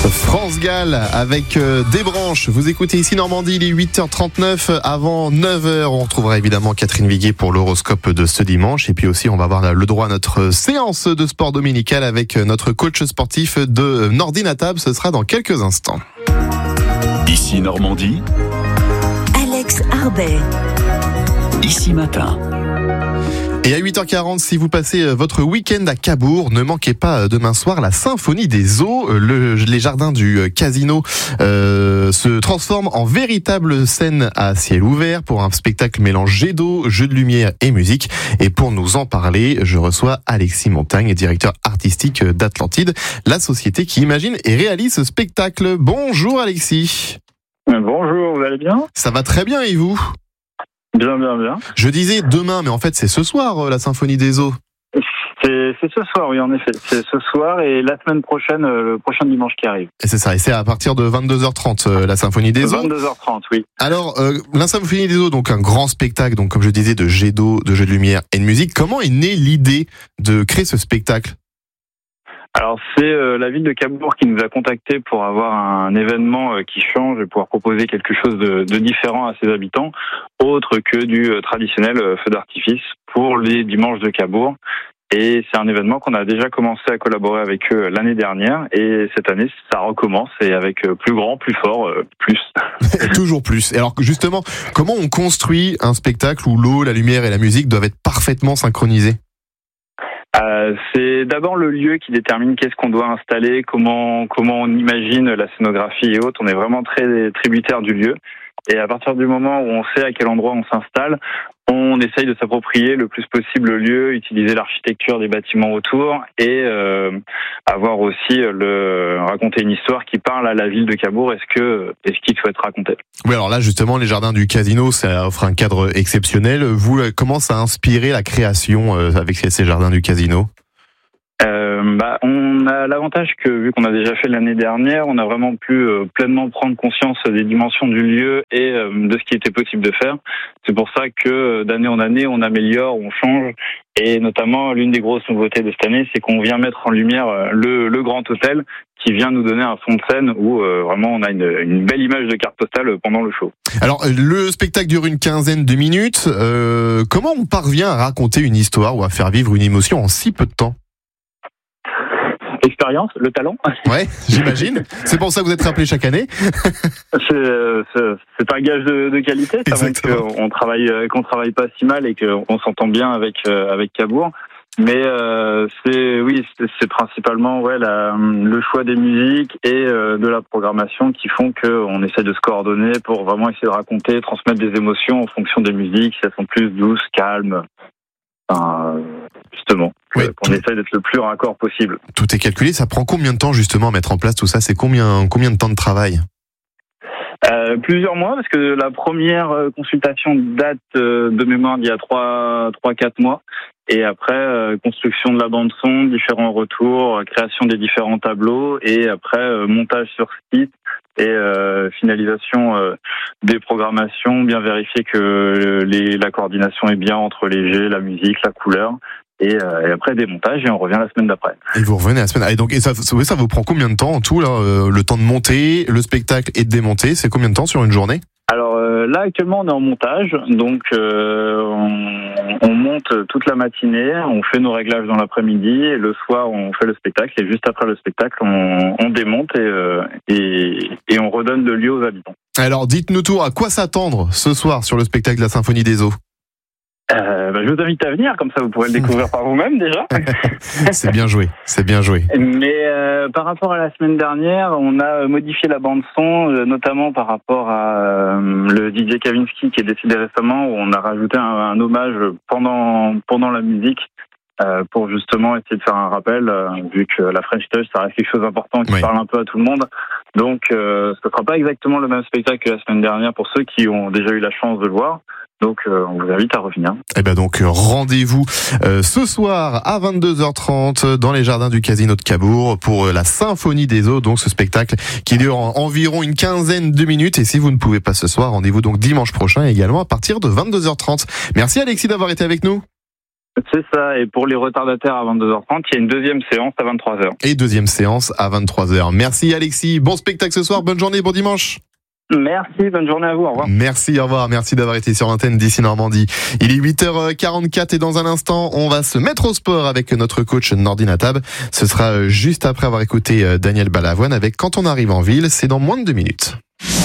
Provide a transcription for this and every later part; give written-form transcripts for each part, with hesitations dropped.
France Gall avec des branches. Vous écoutez ici Normandie, il est 8h39. Avant 9h, on retrouvera évidemment Catherine Viguier pour l'horoscope de ce dimanche. Et puis aussi, on va avoir le droit à notre séance de sport dominical avec notre coach sportif de Nordinatab. Ce sera dans quelques instants. Ici Normandie, Alex Arbet. Ici Matin. Et à 8h40, si vous passez votre week-end à Cabourg, ne manquez pas demain soir la Symphonie des eaux. Les jardins du casino se transforment en véritable scène à ciel ouvert pour un spectacle mélange jet d'eau, jeu de lumière et musique. Et pour nous en parler, je reçois Alexis Montagne, directeur artistique d'Atlantide, la société qui imagine et réalise ce spectacle. Bonjour Alexis. Bonjour, vous allez bien ? Ça va très bien et vous ? Bien. Je disais demain, mais en fait c'est ce soir la Symphonie des eaux. C'est ce soir, oui, en effet. C'est ce soir et la semaine prochaine, le prochain dimanche qui arrive. Et c'est ça, et c'est à partir de 22h30 la Symphonie des eaux. 22h30, oui. Alors, la Symphonie des eaux, donc un grand spectacle, donc comme je disais, de jet d'eau, de jeu de lumière et de musique. Comment est née l'idée de créer ce spectacle ? Alors c'est la ville de Cabourg qui nous a contactés pour avoir un événement qui change et pouvoir proposer quelque chose de différent à ses habitants, autre que du traditionnel feu d'artifice pour les dimanches de Cabourg. Et c'est un événement qu'on a déjà commencé à collaborer avec eux l'année dernière, et cette année ça recommence, et avec plus grand, plus fort, plus. Toujours plus. Et alors justement, comment on construit un spectacle où l'eau, la lumière et la musique doivent être parfaitement synchronisées ? C'est d'abord le lieu qui détermine qu'est-ce qu'on doit installer, comment on imagine la scénographie et autres. On est vraiment très tributaire du lieu. Et à partir du moment où on sait à quel endroit on s'installe, on essaye de s'approprier le plus possible le lieu, utiliser l'architecture des bâtiments autour et avoir aussi raconter une histoire qui parle à la ville de Cabourg et ce qu'il souhaite raconter. Oui, alors là justement, les jardins du casino, ça offre un cadre exceptionnel. Vous, comment ça a inspiré la création avec ces jardins du casino ? On a l'avantage que, vu qu'on a déjà fait l'année dernière, on a vraiment pu pleinement prendre conscience des dimensions du lieu et de ce qui était possible de faire. C'est pour ça que d'année en année, on améliore, on change. Et notamment, l'une des grosses nouveautés de cette année, c'est qu'on vient mettre en lumière le Grand Hôtel, qui vient nous donner un fond de scène où vraiment on a une belle image de carte postale pendant le show. Alors, le spectacle dure une quinzaine de minutes. Comment on parvient à raconter une histoire ou à faire vivre une émotion en si peu de temps ? L'expérience, le talent. Ouais, j'imagine. C'est pour ça que vous êtes rappelé chaque année. C'est un gage de qualité. Ça montre qu'on travaille pas si mal et qu'on s'entend bien avec Cabourg. Mais c'est principalement le choix des musiques et de la programmation qui font qu'on essaie de se coordonner pour vraiment essayer de raconter, transmettre des émotions en fonction des musiques, si elles sont plus douces, calmes. Justement, qu'on essaye d'être le plus raccord possible. Tout est calculé. Ça prend combien de temps justement à mettre en place tout ça ? C'est combien de temps de travail ? Plusieurs mois, parce que la première consultation date de mémoire d'il y a 3-4 mois. Et après, construction de la bande-son, différents retours, création des différents tableaux, et après, montage sur site et finalisation des programmations, bien vérifier que la coordination est bien entre les jets, la musique, la couleur. Et après démontage, et on revient la semaine d'après. Et vous revenez la semaine. Et ça vous prend combien de temps en tout là, le temps de monter le spectacle et de démonter, c'est combien de temps sur une journée ? Alors là actuellement on est en montage, donc on monte toute la matinée, on fait nos réglages dans l'après-midi, et le soir on fait le spectacle, et juste après le spectacle on démonte et on redonne le lieu aux habitants. Alors dites-nous tout, à quoi s'attendre ce soir sur le spectacle de la Symphonie des eaux ? Je vous invite à venir, comme ça vous pourrez le découvrir par vous-même déjà. C'est bien joué. Mais par rapport à la semaine dernière, on a modifié la bande-son, notamment par rapport à le DJ Kavinsky qui est décédé récemment, où on a rajouté un hommage pendant la musique. Pour justement essayer de faire un rappel, vu que la French Touch, ça reste quelque chose d'important qui parle un peu à tout le monde. Donc, ce ne sera pas exactement le même spectacle que la semaine dernière pour ceux qui ont déjà eu la chance de le voir. Donc, on vous invite à revenir. Et ben donc, rendez-vous ce soir à 22h30 dans les jardins du Casino de Cabourg pour la Symphonie des eaux, donc ce spectacle qui dure environ une quinzaine de minutes. Et si vous ne pouvez pas ce soir, rendez-vous donc dimanche prochain également à partir de 22h30. Merci Alexis d'avoir été avec nous. C'est ça, et pour les retardataires à 22h30, il y a une deuxième séance à 23h. Et deuxième séance à 23h. Merci Alexis, bon spectacle ce soir, bonne journée, bon dimanche. Merci, bonne journée à vous, au revoir. Merci, au revoir, merci d'avoir été sur l'antenne d'ici Normandie. Il est 8h44 et dans un instant, on va se mettre au sport avec notre coach Nordine Atab. Ce sera juste après avoir écouté Daniel Balavoine avec Quand on arrive en ville, c'est dans moins de 2 minutes.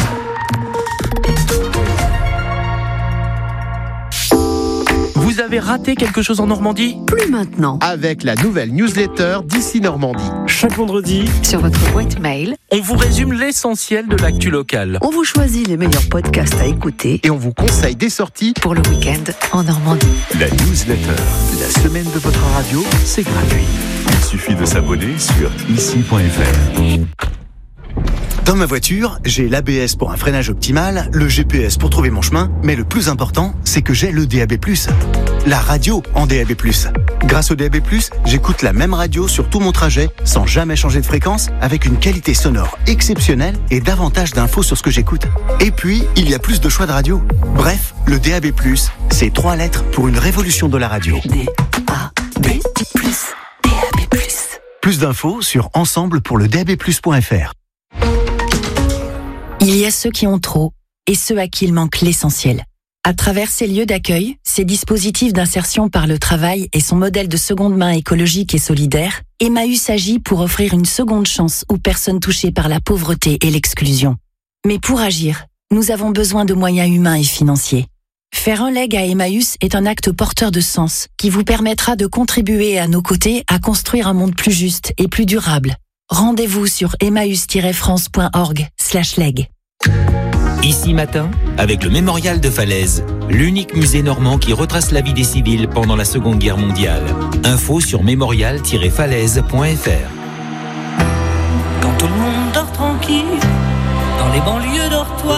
Vous avez raté quelque chose en Normandie ? Plus maintenant. Avec la nouvelle newsletter d'ici Normandie. Chaque vendredi, Sur votre boîte mail, on vous résume l'essentiel de l'actu locale. on vous choisit les meilleurs podcasts à écouter Et on vous conseille des sorties. pour le week-end en Normandie. La newsletter, la semaine de votre radio, c'est gratuit. Il suffit de s'abonner sur ici.fr. Dans ma voiture, j'ai l'ABS pour un freinage optimal, le GPS pour trouver mon chemin, mais le plus important, c'est que j'ai le DAB+. La radio en DAB+. Grâce au DAB+, j'écoute la même radio sur tout mon trajet, sans jamais changer de fréquence, avec une qualité sonore exceptionnelle et davantage d'infos sur ce que j'écoute. Et puis, il y a plus de choix de radio. Bref, le DAB+, c'est 3 lettres pour une révolution de la radio. DAB+. DAB+. Plus d'infos sur ensemble pour le DAB+.fr. Il y a ceux qui ont trop et ceux à qui il manque l'essentiel. À travers ces lieux d'accueil, ces dispositifs d'insertion par le travail et son modèle de seconde main écologique et solidaire, Emmaüs agit pour offrir une seconde chance aux personnes touchées par la pauvreté et l'exclusion. Mais pour agir, nous avons besoin de moyens humains et financiers. Faire un leg à Emmaüs est un acte porteur de sens qui vous permettra de contribuer à nos côtés à construire un monde plus juste et plus durable. Rendez-vous sur emmaüs-france.org/leg. Ici matin, avec le Mémorial de Falaise, l'unique musée normand qui retrace la vie des civils pendant la Seconde Guerre mondiale. Info sur mémorial-falaise.fr. Quand tout le monde dort tranquille, dans les banlieues dortoirs.